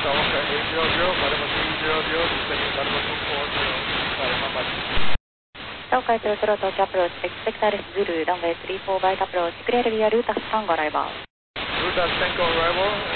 Oscar 800, Paloma 300, descending Paloma 240, Paloma Mike. Southwest Throttle to approach, expect Alice Zulu, runway 34 right approach, clear via Rutas Tango arrival. Rutas Tango arrival,